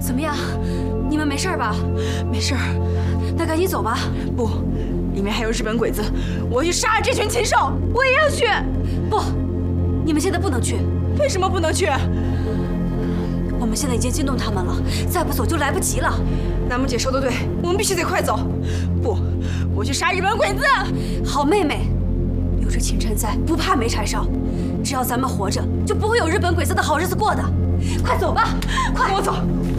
怎么样？你们没事吧？ 没事儿。 那赶紧走吧。 不，里面还有日本鬼子，我要去杀了这群禽兽！我也要去。 不，你们现在不能去。 为什么不能去？ 我们现在已经惊动他们了，再不走就来不及了。 南木姐说的对，我们必须得快走。不，我去杀日本鬼子。 好妹妹，有这秦琛在，不怕没柴烧。只要咱们活着，就不会有日本鬼子的好日子过的。快走吧，快！ 跟我走。